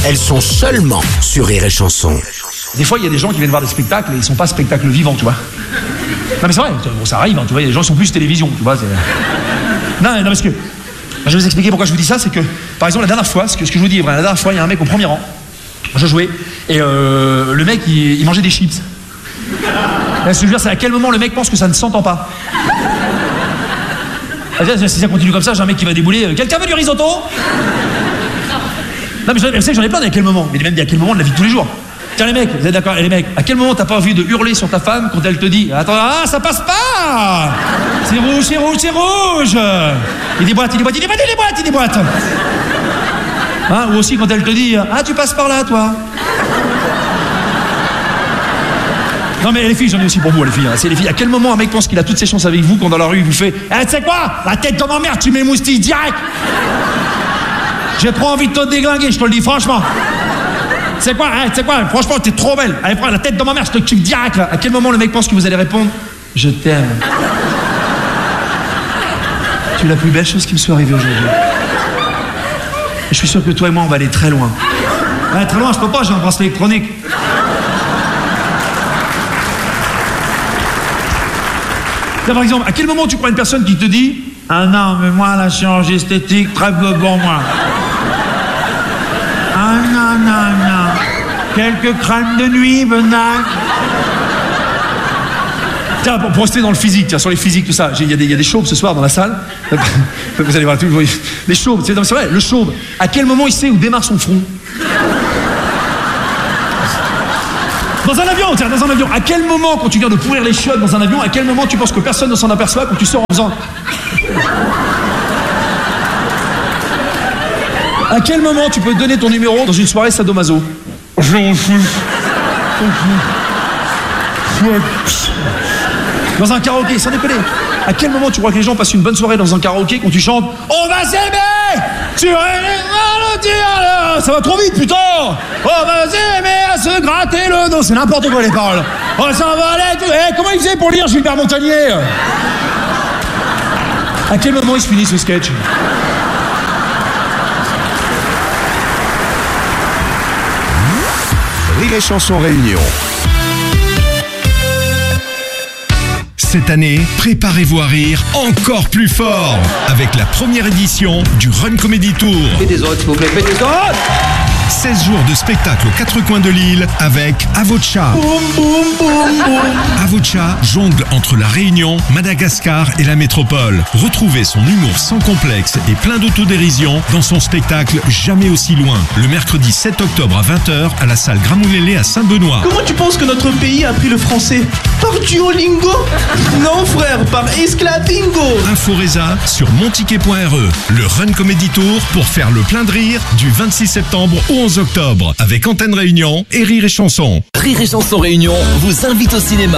elles sont seulement sur Rire et Chanson. Des fois, il y a des gens qui viennent voir des spectacles et ils sont pas spectacles vivants, tu vois. Non mais c'est vrai, bon, ça arrive, hein, tu vois, les gens sont plus télévision, tu vois. Non, parce que... Je vais vous expliquer pourquoi je vous dis ça, c'est que, par exemple, la dernière fois, ce que je vous dis est vrai, la dernière fois, il y a un mec au premier rang, je jouais, et le mec, il mangeait des chips. Là, je te jure, c'est à quel moment le mec pense que ça ne s'entend pas. Si ça continue comme ça, j'ai un mec qui va débouler, quelqu'un veut du risotto? Non mais je sais que j'en ai plein, mais à quel moment? Mais même à quel moment de la vie de tous les jours? Tiens les mecs, vous êtes d'accord? Et les mecs, à quel moment t'as pas envie de hurler sur ta femme quand elle te dit attends, ah ça passe pas! C'est rouge, c'est rouge, c'est rouge! Il déboîte. Hein? Ou aussi quand elle te dit ah tu passes par là toi! Non mais les filles, j'en ai aussi pour vous les filles, hein. C'est les filles, à quel moment un mec pense qu'il a toutes ses chances avec vous quand dans la rue il vous fait tu sais quoi? La tête dans ma mère, tu m'émoustilles direct! J'ai trop envie de te déglinguer, je te le dis franchement! C'est quoi, franchement, t'es trop belle. Allez, prends la tête dans ma mère, je te tue direct, là. À quel moment le mec pense que vous allez répondre je t'aime? Tu es la plus belle chose qui me soit arrivée aujourd'hui. Et je suis sûr que toi et moi, on va aller très loin. Ouais, très loin, je peux pas, j'ai un bracelet électronique. Là, par exemple, à quel moment tu crois une personne qui te dit ah non, mais moi, la chirurgie esthétique, très peu bon, moi. Ah non. Quelques crèmes de nuit, Benac. Tiens, pour rester dans le physique, tiens, sur les physiques, tout ça, il y a des chauves ce soir dans la salle. Vous allez voir tout. Les chauves, c'est vrai, le chauve. À quel moment il sait où démarre son front? Dans un avion, tiens, dans un avion. À quel moment, quand tu viens de pourrir les chiottes dans un avion, à quel moment tu penses que personne ne s'en aperçoit quand tu sors en faisant... À quel moment tu peux donner ton numéro dans une soirée sadomaso? Dans un karaoké, sans déconner. À quel moment tu crois que les gens passent une bonne soirée dans un karaoké quand tu chantes on va s'aimer? Ça va trop vite, putain! On va s'aimer à se gratter le dos. C'est n'importe quoi les paroles. On s'en va aller. Comment il faisait pour lire Gilbert Montagnier? À quel moment il se finit ce sketch? Rire et Chanson Réunion. Cette année, préparez-vous à rire encore plus fort avec la première édition du Run Comedy Tour. Faites des autres, s'il vous plaît, faites des autres. 16 jours de spectacle aux quatre coins de l'île avec Avocha. Avocha jongle entre la Réunion, Madagascar et la métropole. Retrouvez son humour sans complexe et plein d'autodérision dans son spectacle Jamais aussi loin, le mercredi 7 octobre à 20h à la salle Gramoulélé à Saint-Benoît. Comment tu penses que notre pays a appris le français? Par Duolingo? Non frère, par Esclavingo. Inforesa sur monticket.re. Le Run Comedy Tour pour faire le plein de rire du 26 septembre au 11 octobre avec Antenne Réunion et Rire et Chanson. Rire et Chanson Réunion vous invite au cinéma.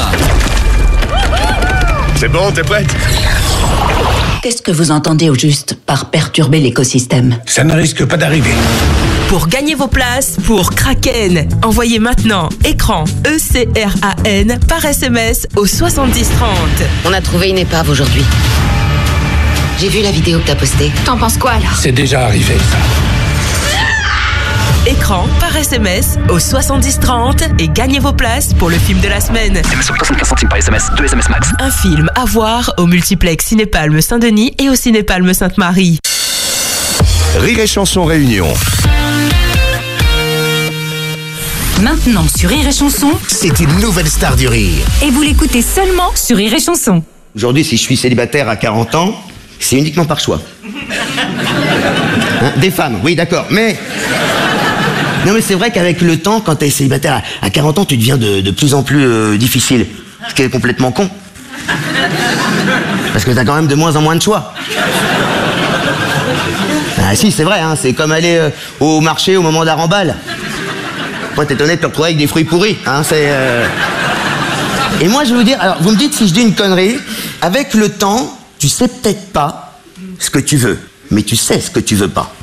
C'est bon, t'es prête? Qu'est-ce que vous entendez au juste par perturber l'écosystème? Ça ne risque pas d'arriver. Pour gagner vos places pour Kraken, envoyez maintenant écran ECRAN par SMS au 70 30. On a trouvé une épave aujourd'hui. J'ai vu la vidéo que t'as postée. T'en penses quoi alors? C'est déjà arrivé, ça. Écran par SMS au 70 30 et gagnez vos places pour le film de la semaine. SMS sur 75 centimes par SMS, 2 SMS max. Un film à voir au multiplex Cinépalme Saint-Denis et au Cinépalme Sainte-Marie. Rire et Chanson Réunion. Maintenant sur Rire et Chanson. C'est une nouvelle star du rire. Et vous l'écoutez seulement sur Rire et Chanson. Aujourd'hui, si je suis célibataire à 40 ans, c'est uniquement par choix. Hein, des femmes, oui, d'accord, mais... Non, mais c'est vrai qu'avec le temps, quand t'es célibataire à 40 ans, tu deviens de plus en plus difficile. Ce qui est complètement con. Parce que t'as quand même de moins en moins de choix. Ah si, c'est vrai, hein, c'est comme aller au marché au moment d'Arambal. Moi, t'es étonné de te retrouver avec des fruits pourris, hein, c'est... Et moi, je vais vous dire, alors, vous me dites si je dis une connerie, avec le temps, tu sais peut-être pas ce que tu veux, mais tu sais ce que tu veux pas.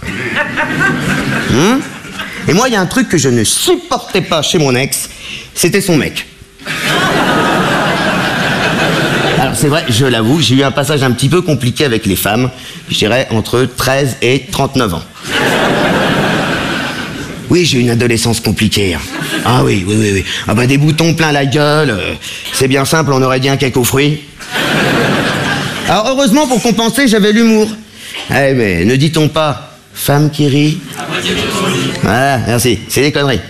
Et moi, il y a un truc que je ne supportais pas chez mon ex, c'était son mec. Alors, c'est vrai, je l'avoue, j'ai eu un passage un petit peu compliqué avec les femmes, je dirais entre 13 et 39 ans. Oui, j'ai eu une adolescence compliquée. Hein. Ah oui. Ah bah des boutons plein la gueule. C'est bien simple, on aurait dit un cake aux fruits. Alors heureusement, pour compenser, j'avais l'humour. Eh mais ne dit-on pas femme qui rit? Voilà, merci, c'est des conneries.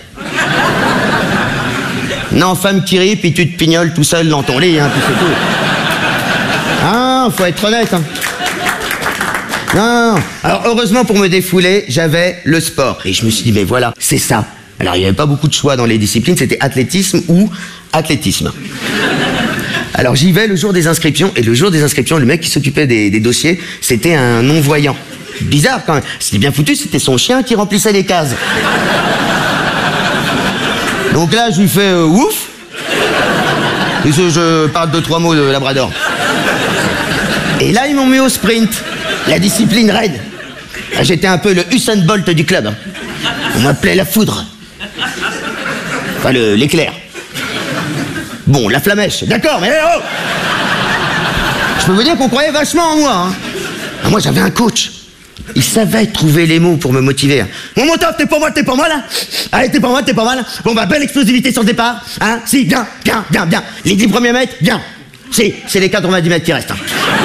Non, femme qui rit, puis tu te pignoles tout seul dans ton lit, hein, puis c'est tout. Ah, faut être honnête, hein. Non. Alors heureusement, pour me défouler, j'avais le sport. Et je me suis dit, mais voilà, c'est ça. Alors il n'y avait pas beaucoup de choix dans les disciplines, c'était athlétisme ou athlétisme. Alors j'y vais le jour des inscriptions, et le jour des inscriptions, le mec qui s'occupait des dossiers, c'était un non-voyant. Bizarre quand même. C'était bien foutu, c'était son chien qui remplissait les cases. Donc là, je lui fais ouf. Et je parle 2-3 mots de Labrador. Et là, ils m'ont mis au sprint. La discipline raide. J'étais un peu le Usain Bolt du club. On m'appelait la foudre. Enfin, l'éclair. Bon, la flamèche, d'accord, mais oh! Je peux vous dire qu'on croyait vachement en moi. Hein. Moi, j'avais un coach. Il savait trouver les mots pour me motiver. Bon, mon top, t'es pas mal, là? Allez, t'es pas mal. Bon, bah, belle explosivité sur le départ. Hein? Si, bien. Les 10 premiers mètres, bien. Si, c'est les 90 mètres qui restent. Hein.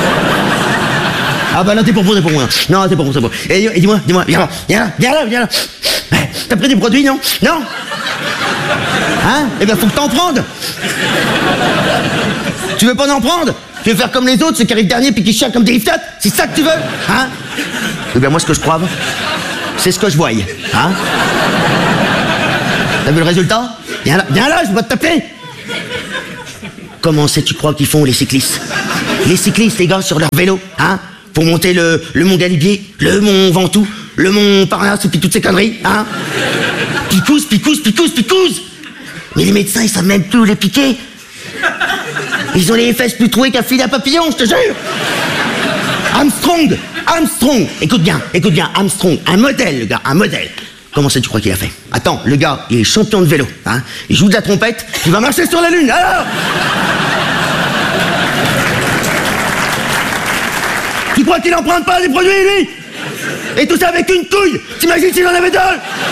Ah bah là, t'es pour moi. Non, t'es pour moi. Et dis-moi, viens là. T'as pris des produits, non? Non? Hein? Eh ben, faut que t'en prennes. Tu veux pas en prendre? Tu veux faire comme les autres, ceux qui arrivent dernier puis qui chialent comme des liftotes? C'est ça que tu veux? Hein? Eh bien, moi, ce que je crois, c'est ce que je voyais. Hein? T'as vu le résultat? Viens là, je vais te taper. Comment tu crois qu'ils font, les cyclistes? Les cyclistes, les gars, sur leur vélo, hein? Pour monter le mont Galibier, le mont Ventoux, le mont Parnasse, et puis toutes ces conneries, hein? Picouse. Mais les médecins, ils savent même plus où les piquer. Ils ont les fesses plus trouées qu'un filet à papillon, je te jure. Armstrong. Écoute bien, Armstrong, un modèle, le gars, un modèle. Comment tu crois qu'il a fait? Attends, le gars, il est champion de vélo, hein? Il joue de la trompette, il va marcher sur la lune, alors! Tu crois qu'il emprunte pas des produits, lui? Et tout ça avec une couille! T'imagines s'il en avait deux?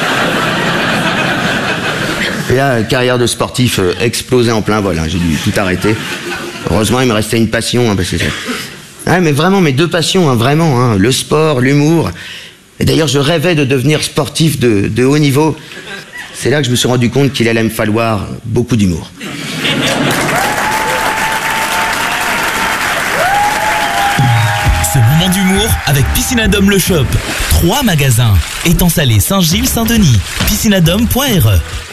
Et là, carrière de sportif explosée en plein vol, hein. J'ai dû tout arrêter. Heureusement, il me restait une passion, hein, parce que ouais, mais vraiment, mes deux passions, hein, vraiment, hein, le sport, l'humour. Et d'ailleurs, je rêvais de devenir sportif de haut niveau. C'est là que je me suis rendu compte qu'il allait me falloir beaucoup d'humour. Ce moment d'humour avec Piscinadome Le Shop. 3 magasins. Étang Salé, Saint-Gilles, Saint-Denis. Piscinadome.re